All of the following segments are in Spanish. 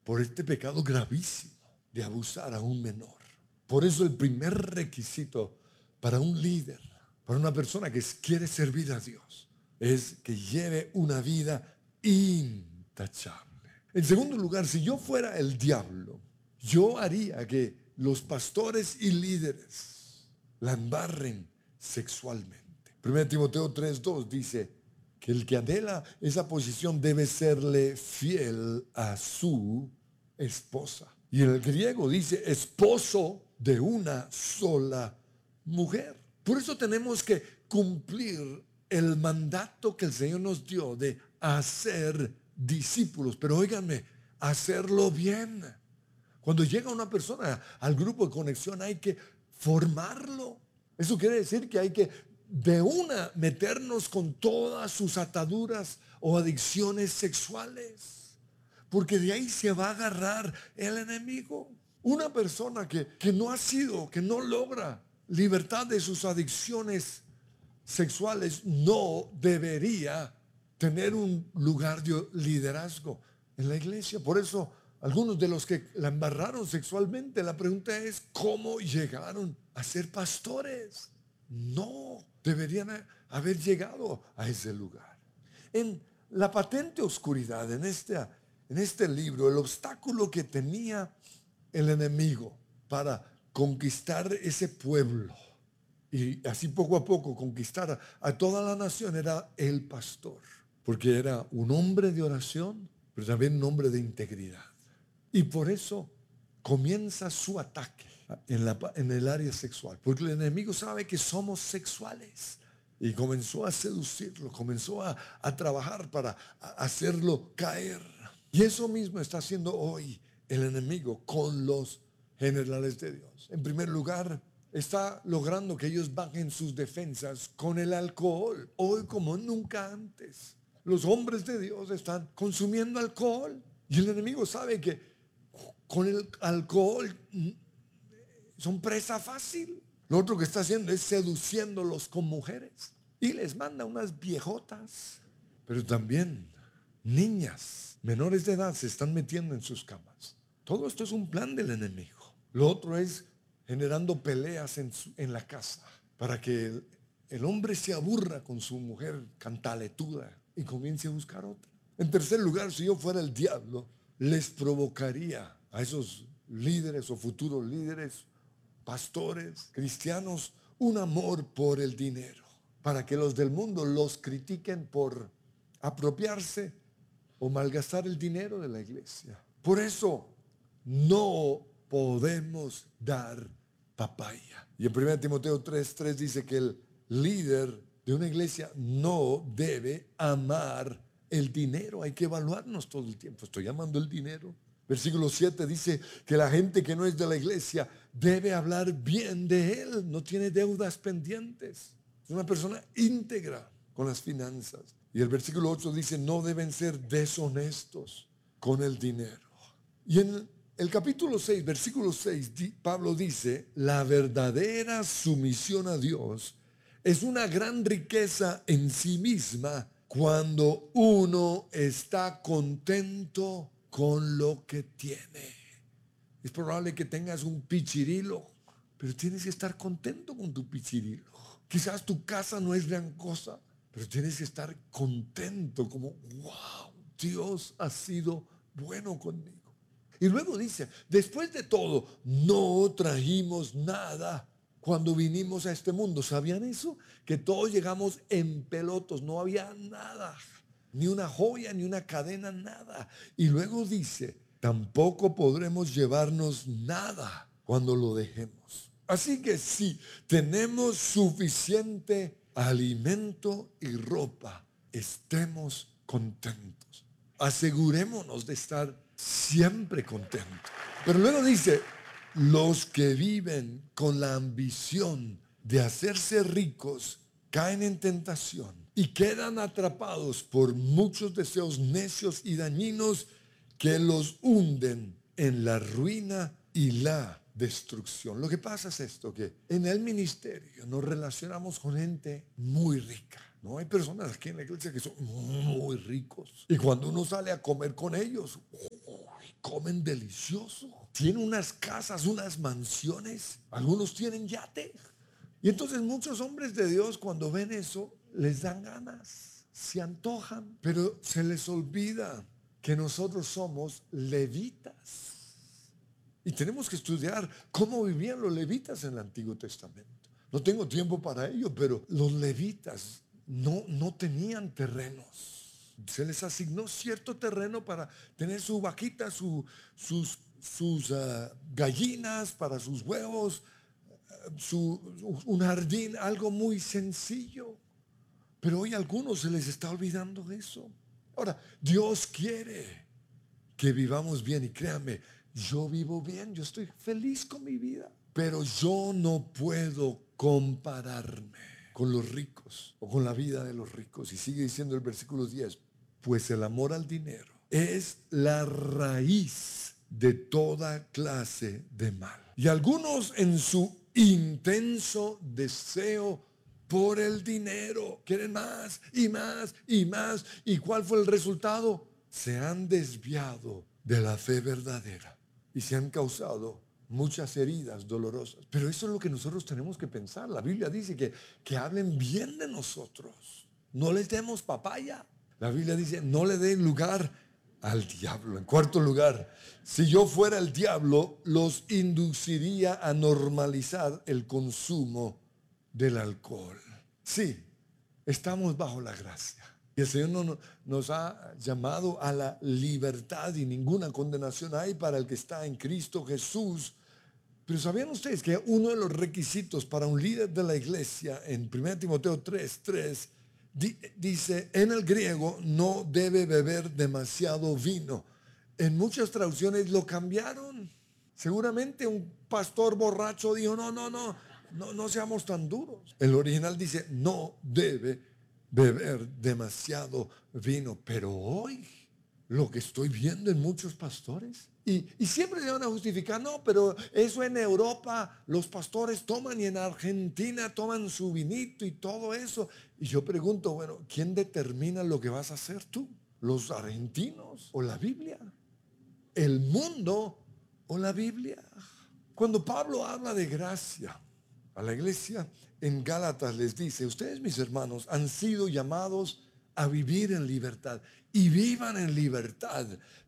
por este pecado gravísimo de abusar a un menor. Por eso el primer requisito para un líder, para una persona que quiere servir a Dios, es que lleve una vida intachable. En segundo lugar, si yo fuera el diablo, yo haría que los pastores y líderes la embarren sexualmente. 1 Timoteo 3:2 dice que el que anhela esa posición debe serle fiel a su esposa. Y en el griego dice esposo de una sola mujer. Por eso tenemos que cumplir el mandato que el Señor nos dio de hacer discípulos. Pero óiganme, hacerlo bien. Cuando llega una persona al grupo de conexión hay que formarlo. Eso quiere decir que hay que de una meternos con todas sus ataduras o adicciones sexuales. Porque de ahí se va a agarrar el enemigo. Una persona que no ha sido, que no logra libertad de sus adicciones sexuales, no debería tener un lugar de liderazgo en la iglesia. Por eso, algunos de los que la embarraron sexualmente, la pregunta es, ¿cómo llegaron a ser pastores? No deberían haber llegado a ese lugar. En la patente oscuridad, en este libro, el obstáculo que tenía el enemigo para conquistar ese pueblo y así poco a poco conquistar a toda la nación era el pastor, porque era un hombre de oración, pero también un hombre de integridad. Y por eso comienza su ataque en el área sexual, porque el enemigo sabe que somos sexuales y comenzó a seducirlo, comenzó a trabajar para hacerlo caer. Y eso mismo está haciendo hoy el enemigo con los generales de Dios. En primer lugar, está logrando que ellos bajen sus defensas con el alcohol, hoy como nunca antes. Los hombres de Dios están consumiendo alcohol y el enemigo sabe que con el alcohol son presa fácil. Lo otro que está haciendo es seduciéndolos con mujeres y les manda unas viejotas, pero también niñas menores de edad se están metiendo en sus camas. Todo esto es un plan del enemigo. Lo otro es generando peleas en la casa para que el hombre se aburra con su mujer cantaletuda y comience a buscar otra. En tercer lugar, si yo fuera el diablo, les provocaría a esos líderes o futuros líderes, pastores, cristianos, un amor por el dinero, para que los del mundo los critiquen por apropiarse o malgastar el dinero de la iglesia. Por eso no podemos dar papaya. Y en 1 Timoteo 3:3 dice que el líder de una iglesia no debe amar el dinero. Hay que evaluarnos todo el tiempo. ¿Estoy amando el dinero? Versículo 7 dice que la gente que no es de la iglesia debe hablar bien de él. No tiene deudas pendientes. Es una persona íntegra con las finanzas. Y el versículo 8 dice, no deben ser deshonestos con el dinero. Y en el capítulo 6, versículo 6, Pablo dice, la verdadera sumisión a Dios es una gran riqueza en sí misma cuando uno está contento con lo que tiene. Es probable que tengas un pichirilo, pero tienes que estar contento con tu pichirilo. Quizás tu casa no es gran cosa, pero tienes que estar contento como, wow, Dios ha sido bueno conmigo. Y luego dice, después de todo, no trajimos nada cuando vinimos a este mundo. ¿Sabían eso? Que todos llegamos en pelotos, no había nada, ni una joya, ni una cadena, nada. Y luego dice, tampoco podremos llevarnos nada cuando lo dejemos. Así que si tenemos suficiente alimento y ropa, estemos contentos. Asegurémonos de estar siempre contentos. Pero luego dice, los que viven con la ambición de hacerse ricos caen en tentación y quedan atrapados por muchos deseos necios y dañinos que los hunden en la ruina y la destrucción. Lo que pasa es esto, que en el ministerio nos relacionamos con gente muy rica, ¿no? Hay personas aquí en la iglesia que son muy ricos y cuando uno sale a comer con ellos, comen delicioso, tienen unas casas, unas mansiones, algunos tienen yate. Y entonces muchos hombres de Dios cuando ven eso, les dan ganas, se antojan, pero se les olvida que nosotros somos levitas. Y tenemos que estudiar cómo vivían los levitas en el Antiguo Testamento. No tengo tiempo para ello, pero los levitas no tenían terrenos. Se les asignó cierto terreno para tener su vaquita, sus gallinas, para sus huevos, un jardín, algo muy sencillo. Pero hoy a algunos se les está olvidando eso. Ahora, Dios quiere que vivamos bien, y créanme, yo vivo bien, yo estoy feliz con mi vida, pero yo no puedo compararme con los ricos o con la vida de los ricos. Y sigue diciendo el versículo 10, pues el amor al dinero es la raíz de toda clase de mal. Y algunos en su intenso deseo por el dinero quieren más y más y más. ¿Y cuál fue el resultado? Se han desviado de la fe verdadera y se han causado muchas heridas dolorosas. Pero eso es lo que nosotros tenemos que pensar. La Biblia dice que hablen bien de nosotros, no les demos papaya. La Biblia dice, no le den lugar al diablo. En cuarto lugar, si yo fuera el diablo, los induciría a normalizar el consumo del alcohol. Sí, estamos bajo la gracia. Y el Señor nos ha llamado a la libertad, y ninguna condenación hay para el que está en Cristo Jesús. Pero ¿sabían ustedes que uno de los requisitos para un líder de la iglesia en 1 Timoteo 3:3 dice, en el griego, no debe beber demasiado vino? En muchas traducciones lo cambiaron. Seguramente un pastor borracho dijo, no seamos tan duros. El original dice, no debe beber demasiado vino. Pero hoy, lo que estoy viendo en muchos pastores, y siempre se van a justificar, no, pero eso en Europa los pastores toman, y en Argentina toman su vinito y todo eso. Y yo pregunto, bueno, ¿quién determina lo que vas a hacer tú? ¿Los argentinos o la Biblia? ¿El mundo o la Biblia? Cuando Pablo habla de gracia a la iglesia en Gálatas, les dice, ustedes, mis hermanos, han sido llamados a vivir en libertad, y vivan en libertad,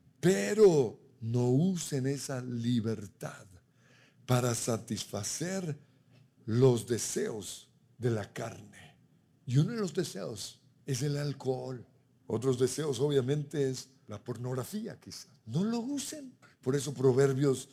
pero no usen esa libertad para satisfacer los deseos de la carne. Y uno de los deseos es el alcohol. Otros deseos obviamente es la pornografía, quizás. No lo usen. Por eso Proverbios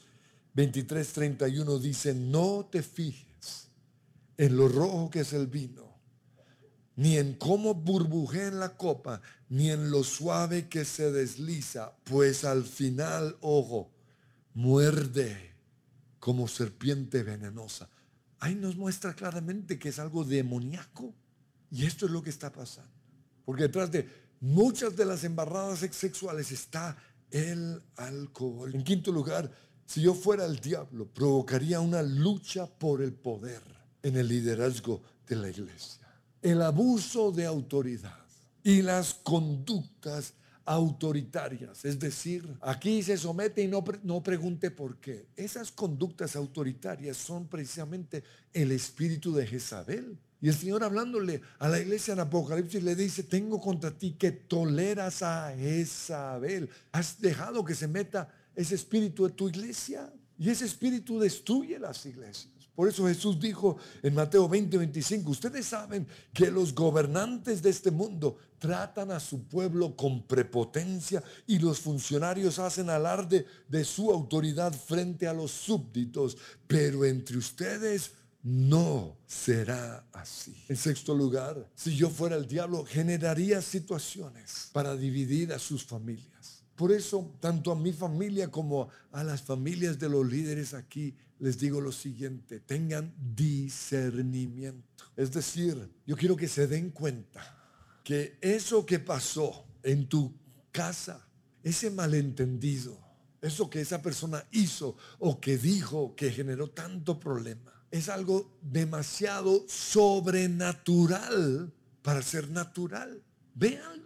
23:31 dice, no te fijes en lo rojo que es el vino, ni en cómo burbujea en la copa, ni en lo suave que se desliza, pues al final, ojo, muerde como serpiente venenosa. Ahí nos muestra claramente que es algo demoníaco. Y esto es lo que está pasando. Porque detrás de muchas de las embarradas sexuales está el alcohol. En quinto lugar, si yo fuera el diablo, provocaría una lucha por el poder en el liderazgo de la iglesia. El abuso de autoridad y las conductas autoritarias, es decir, aquí se somete y no pregunte por qué. Esas conductas autoritarias son precisamente el espíritu de Jezabel. Y el Señor, hablándole a la iglesia en Apocalipsis, le dice, tengo contra ti que toleras a Jezabel. Has dejado que se meta ese espíritu de tu iglesia, y ese espíritu destruye las iglesias. Por eso Jesús dijo en Mateo 20:25, ustedes saben que los gobernantes de este mundo tratan a su pueblo con prepotencia, y los funcionarios hacen alarde de su autoridad frente a los súbditos, pero entre ustedes no será así. En sexto lugar, si yo fuera el diablo, generaría situaciones para dividir a sus familias. Por eso, tanto a mi familia como a las familias de los líderes aquí, les digo lo siguiente: tengan discernimiento. Es decir, yo quiero que se den cuenta que eso que pasó en tu casa, ese malentendido, eso que esa persona hizo o que dijo que generó tanto problema, es algo demasiado sobrenatural para ser natural. Véanlo.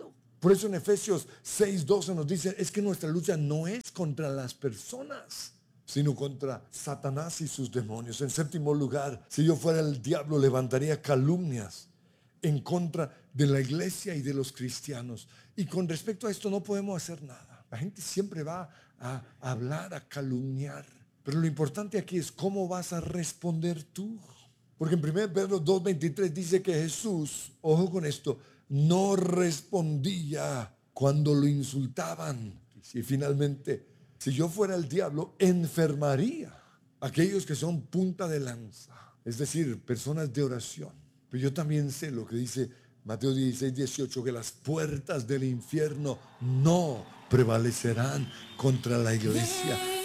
Por eso en Efesios 6:12 nos dice, es que nuestra lucha no es contra las personas, sino contra Satanás y sus demonios. En séptimo lugar, si yo fuera el diablo, levantaría calumnias en contra de la iglesia y de los cristianos. Y con respecto a esto no podemos hacer nada. La gente siempre va a hablar, a calumniar. Pero lo importante aquí es cómo vas a responder tú. Porque en 1 Pedro 2:23 dice que Jesús, ojo con esto, no respondía cuando lo insultaban. Y finalmente, si yo fuera el diablo, enfermaría a aquellos que son punta de lanza, es decir, personas de oración. Pero yo también sé lo que dice Mateo 16:18, que las puertas del infierno no prevalecerán contra la iglesia.